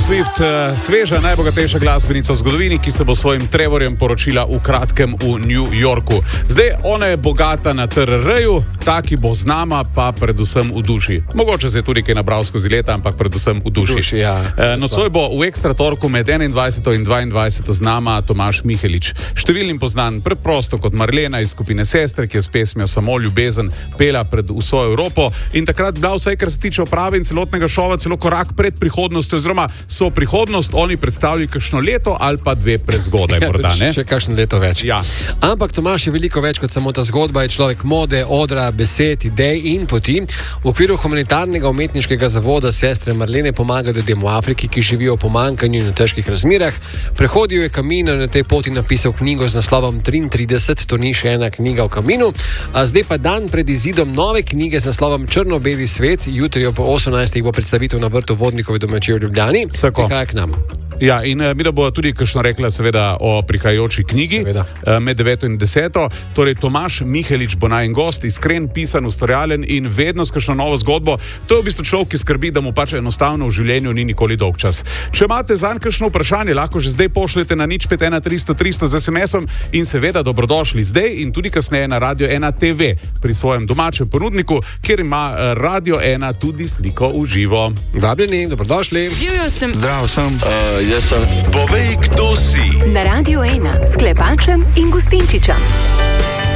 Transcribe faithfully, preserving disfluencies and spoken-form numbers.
Swift, sveža najbogatejša glasbenica v zgodovini, ki se bo svojim Trevorjem poročila v kratkem v New Yorku. Zdaj, ona je bogata na T R R-ju, ta, ki bo z nama, pa predvsem v duši. Mogoče se je tudi kaj nabral skozi leta, ampak predvsem v duši. duši ja. e, Nocoj bo v Ekstra torku med enaindvajseto in dvaindvajseto z nama Tomaž Mihelič. Številnim poznan preprosto kot Marlena iz skupine Sestre, ki je s pesmijo Samo ljubezen pela pred vso Evropo in takrat bila vsaj, kar se tiče oprave in celotnega šova, celo korak pred prihodnostjo, oziroma so prihodnost oni predstavljali kakšno leto ali pa dve prezgodaj, morda, ne? Še kakšno leto več. Ja. Ampak Tomaž je veliko več kot samo ta zgodba, je človek mode, odra, besed, idej in poti. V okviru humanitarnega umetniškega zavoda Sestre Marlene pomaga ljudem v Afriki, ki živijo v pomanjkanju in v težkih razmerah. Prehodil je kamino in na tej poti napisal knjigo z naslovom triintrideset, to ni še ena knjiga v kaminu, a zdaj pa dan pred izidom nove knjige z naslovom Črno-beli svet, jutri ob osemnajstih bo predstavitev na vrtu Vodnikovi domačiji v Ljubljani. Tako. Prihaja k nam. Ja, in uh, mi da bo tudi kakšno rekla seveda o prihajajoči knjigi uh, med deveto in deseto. Torej, Tomaž Mihelič bo najen gost, iskren, pisan, ustvarjalen in vedno s kakšno novo zgodbo. To je v bistvu človek, ki skrbi, da mu pač enostavno v življenju ni nikoli dolg čas. Če imate zanj kakšno vprašanje, lahko že zdaj pošljete na nič pet ena tristo tristo z es em esom in seveda dobrodošli zdaj in tudi kasneje na Radio ena T V pri svojem domačem ponudniku, kjer ima uh, Radio ena tudi sliko v živo. Vabljeni, dobrodošli. Živjo sem. Zdravo sem. Uh, jaz sem. Povej, kdo si. Na Radio ena s Klepačem in Gustinčičem.